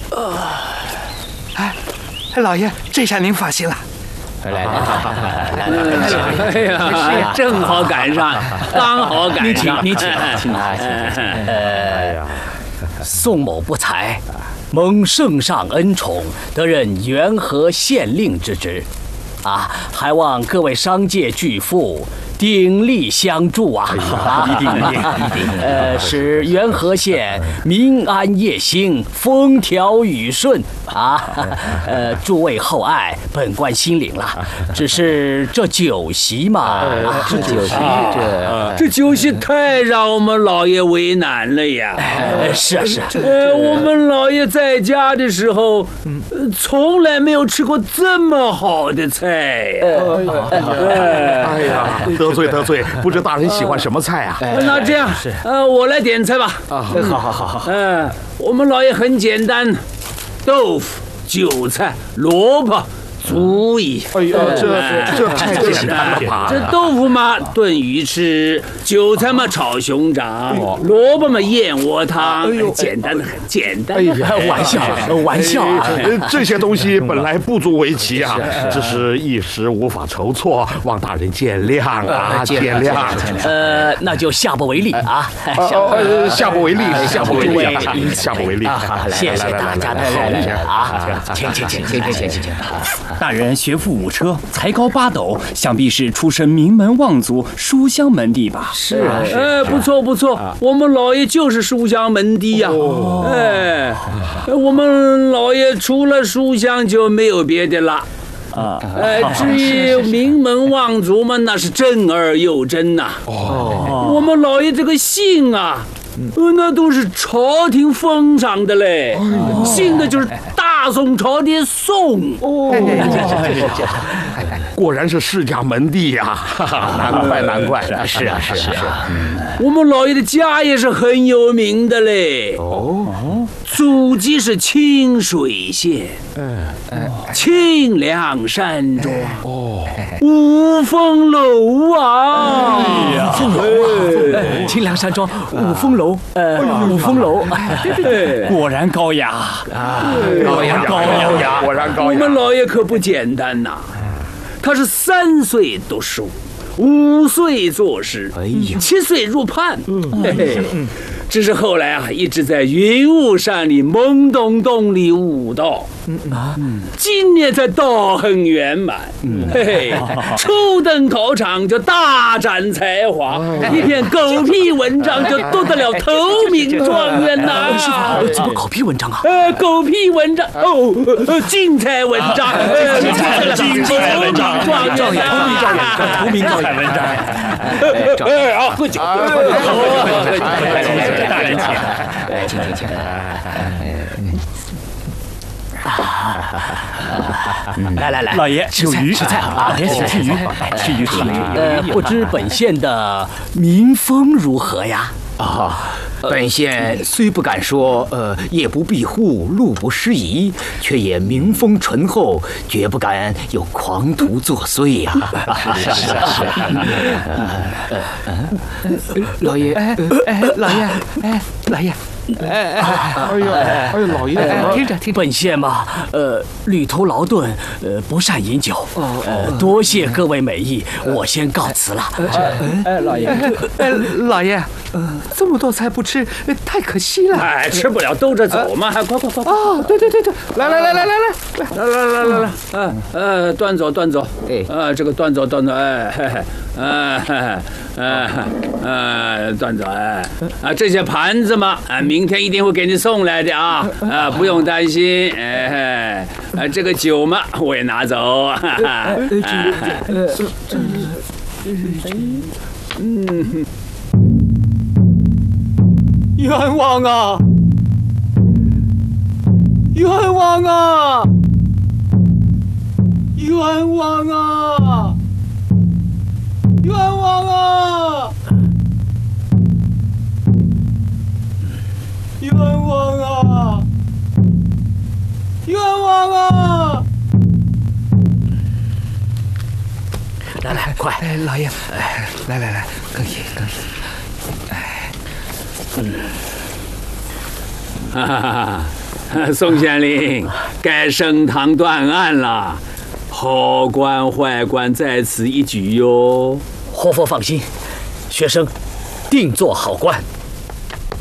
哎，老爷，这下您放心了。 来， 哎呀，正好赶上，刚好赶上。 你请。 哎呀， 宋某不才，蒙圣上恩宠，得任元和县令之职，还望各位商界巨富鼎力相助啊！ 一定， 使元和县民安业兴，风调雨顺啊！诸位厚爱，本官心领了。只是这酒席嘛， 这酒席太让我们老爷为难了呀！ 是。 我们老爷在家的时候，从来没有吃过这么好的菜呀！ 哎呀，得罪，不知大人喜欢什么菜啊？ 那这样，我来点菜吧。 好。 我们老爷很简单，豆腐、韭菜、萝卜。足矣。 哎呀，这太简单了吧？ 这豆腐嘛炖鱼吃，韭菜嘛炒熊掌，萝卜嘛燕窝汤，简单的很，简单的很。 哎呀，玩笑啊！这些东西本来不足为奇啊，只是一时无法筹措，望大人见谅啊，见谅。 那就下不为例啊。 下不为例。 谢谢大家的厚礼啊！请。 大人学富五车，才高八斗，想必是出身名门望族书香门第吧？ 是啊，不错，我们老爷就是书香门第呀。我们老爷除了书香就没有别的了。至于名门望族嘛，那是正而又真呐。我们老爷这个姓啊。那都是朝廷封赏的嘞，姓的就是大宋朝的宋。 果然是世家门第呀，难怪。 是啊。 我们老爷的家也是很有名的嘞。祖籍是清水县，清凉山庄，五峰楼啊。 清凉山庄五峰楼， 果然高雅， 果然高雅。 我们老爷可不简单呐，他是3岁读书，5岁作诗，7岁入判。只是后来一直在云雾山里懵懂懂里悟道。今年才道很圆满。初登考场就大展才华，一篇狗屁文章就夺得了头名状元呐！ 怎么狗屁文章啊？ 狗屁文章精彩文章，精彩文章，头名状元文章。喝酒， 大人请，来， 老爷有鱼吃菜啊！ 老爷请吃鱼，吃鱼。 不知本县的民风如何呀？ 本县虽不敢说，夜不闭户，路不拾遗，却也民风淳厚，绝不敢有狂徒作祟呀。是。老爷，老爷。 老爷， 听着，本县嘛，旅途劳顿，不善饮酒，多谢各位美意，我先告辞了。 老爷，这么多菜不吃，太可惜了。 吃不了兜着走嘛，快！ 哦，对，来， 端走，这个端走，端走，这些盘子嘛，明天一定会给你送来的啊，不用担心。这个酒嘛，我也拿走。 冤枉啊！冤枉啊！冤枉啊！冤枉啊！冤枉啊！冤枉啊！ 来，快！ 老爷，来，更衣。 宋县令，该升堂断案了，好官坏官在此一举哟。 活佛放心，学生定做好官。